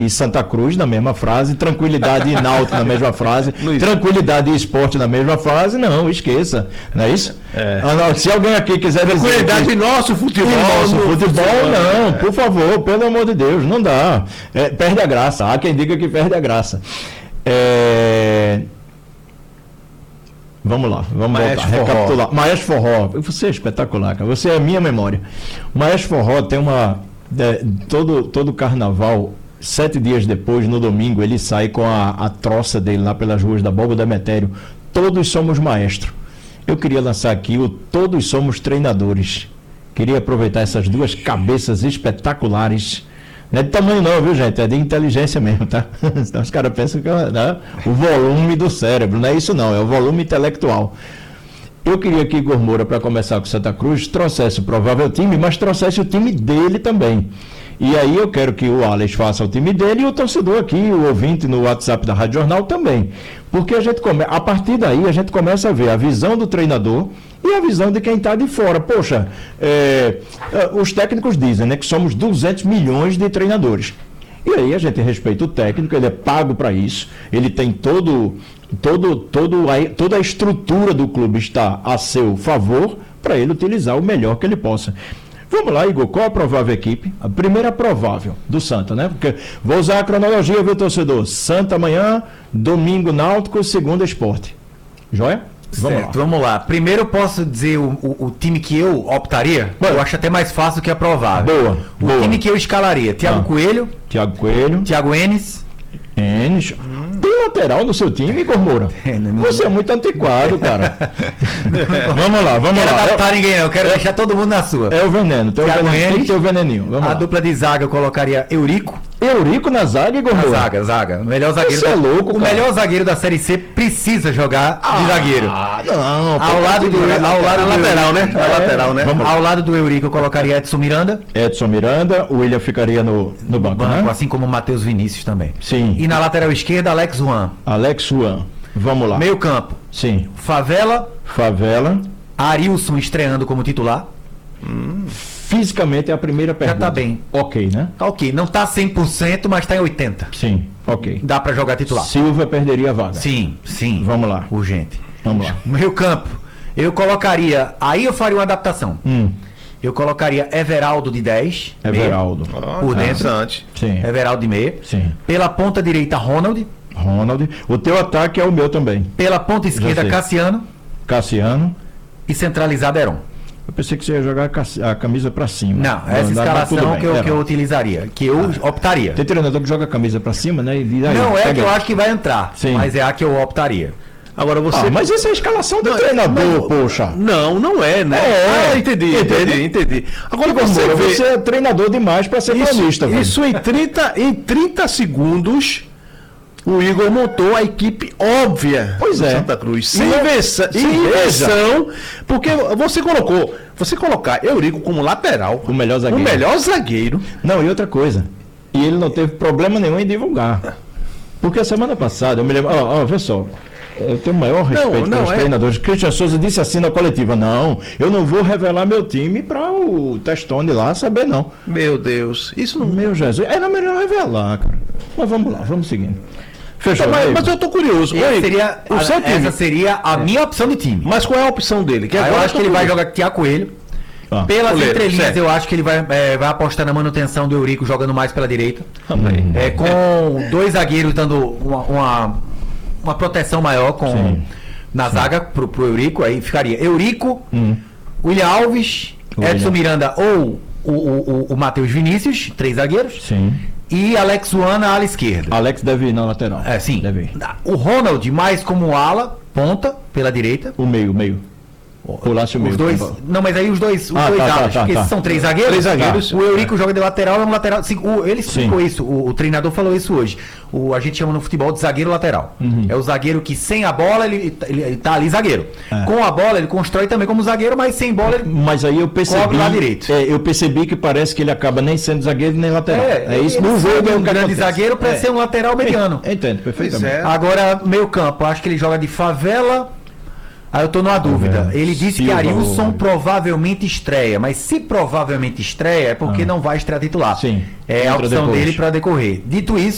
e Santa Cruz na mesma frase, tranquilidade e Náutico na mesma frase, tranquilidade e esporte na mesma frase, não, esqueça, não é isso? Se alguém aqui quiser dizer... Tranquilidade e nosso futebol. Não, por favor, pelo amor de Deus, não dá. Perde a graça, há quem diga que perde a graça. Vamos lá, vamos voltar, recapitular. Maestro Forró, você é espetacular, cara. Você é a minha memória. Maestro Forró tem todo carnaval, 7 dias depois, no domingo, ele sai com a troça dele lá pelas ruas da Borba do Emetério. Todos somos maestro. Eu queria lançar aqui o Todos Somos Treinadores. Queria aproveitar essas duas cabeças espetaculares. Não é de tamanho não, viu, gente? É de inteligência mesmo, tá? Senão os caras pensam que é o volume do cérebro. Não é isso não, é o volume intelectual. Eu queria que Igor Moura, para começar com Santa Cruz, trouxesse o provável time, mas trouxesse o time dele também. E aí eu quero que o Alex faça o time dele e o torcedor aqui, o ouvinte no WhatsApp da Rádio Jornal também. Porque a partir daí a gente começa a ver a visão do treinador e a visão de quem está de fora. Poxa, os técnicos dizem, né, que somos 200 milhões de treinadores. E aí a gente respeita o técnico, ele é pago para isso, ele tem toda a estrutura do clube está a seu favor para ele utilizar o melhor que ele possa. Vamos lá, Igor, qual a provável equipe? A primeira provável do Santa, né? Porque vou usar a cronologia, viu, torcedor? Santa amanhã, domingo Náutico, segunda Esporte. Joia? Vamos lá. Primeiro eu posso dizer o time que eu optaria? Eu acho até mais fácil do que a provável. Boa. O time que eu escalaria: Thiago Coelho, Thiago Enes. Tem lateral no seu time, Igor Moura? Você é muito antiquado, cara. Vamos lá. Não quero adaptar ninguém, eu quero deixar todo mundo na sua. É o veneno, tem que ter o veneninho. Vamos lá. Dupla de zaga eu colocaria Eurico. Eurico na zaga, Igor Moura? Zaga. O melhor zagueiro. Você é louco, o melhor zagueiro da Série C precisa jogar de zagueiro. Não. Ao lado do lateral, né? Lateral, né? Ao lado do Eurico eu colocaria Edson Miranda. O William ficaria no banco, né? Assim como o Matheus Vinícius também. Sim. E na lateral esquerda, Alex Juan. Vamos lá. Meio campo. Sim. Favela. Arilson estreando como titular. Fisicamente é a primeira pergunta. Já tá bem. Ok, né? Tá ok. Não tá 100%, mas tá em 80%. Sim, ok. Dá pra jogar titular. Silva perderia a vaga. Sim. Vamos lá. Urgente. Vamos lá. Meio campo. Eu colocaria... Aí eu faria uma adaptação. Eu colocaria Everaldo de 10. Everaldo. Por dentro. Sim. Everaldo de meia. Sim. Pela ponta direita, Ronald. O teu ataque é o meu também. Pela ponta esquerda, Cassiano. E centralizado, Heron. Eu pensei que você ia jogar a camisa pra cima. Não, essa escalação que eu utilizaria, que eu optaria. Tem treinador que joga a camisa pra cima, né? Não é que eu acho que vai entrar, mas é a que eu optaria. Agora você. Mas essa é a escalação do treinador, poxa. Não é, né? Entendi. Agora você é treinador demais para ser cronista. Isso em 30 segundos. O Igor montou a equipe óbvia do Santa Cruz. Sem invenção. Porque você colocar Eurico como lateral, o melhor zagueiro. Não, e outra coisa. E ele não teve problema nenhum em divulgar. Porque a semana passada, eu me lembro. Vê só. Eu tenho o maior respeito pelos treinadores. Christian Souza disse assim na coletiva: não, eu não vou revelar meu time para o Testone lá saber, não. Meu Deus, isso não. Meu Jesus, era melhor revelar, cara. Mas vamos lá, vamos seguindo. Fechou. Mas eu tô curioso. Essa seria a minha opção de time. Mas qual é a opção dele? Eu acho que ele vai jogar Thiago Coelho. Pelas entrelinhas, eu acho que ele vai apostar na manutenção do Eurico jogando mais pela direita. Com 2 zagueiros dando uma proteção maior na zaga pro Eurico. Aí ficaria Eurico, William Alves, Edson Miranda ou o Matheus Vinícius, 3 zagueiros. Sim. E Alex Juan na ala esquerda. Alex deve ir na lateral. Sim. Deve ir. O Ronald mais como ala, ponta, pela direita. O meio. Pulasse o meio. Os dois. Não, mas aí os dois alas, porque são 3 zagueiros. 3 zagueiros. O Eurico joga de lateral, é um lateral. Ele explicou isso, o treinador falou isso hoje. A gente chama no futebol de zagueiro lateral. É o zagueiro que sem a bola, ele tá ali zagueiro. Com a bola, ele constrói também como zagueiro, mas sem bola, ele mas aí eu percebi. Lá direito. Eu percebi que parece que ele acaba nem sendo zagueiro nem lateral. Isso no jogo é um grande zagueiro para ser um lateral mediano. Entendo, perfeitamente. Agora, meio campo, acho que ele joga de Favela. Aí eu tô numa dúvida. Ele disse que Arilson provavelmente estreia, mas se provavelmente estreia é porque não vai estrear titular. Sim. É a opção dele para decorrer. Dito isso,